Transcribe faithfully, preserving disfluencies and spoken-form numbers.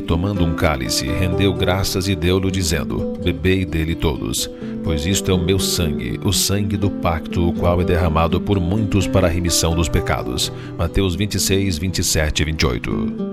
tomando um cálice, rendeu graças e deu-lhe, dizendo: bebei dele todos, pois isto é o meu sangue, o sangue do pacto, o qual é derramado por muitos para a remissão dos pecados. Mateus vinte e seis, vinte e sete e vinte e oito.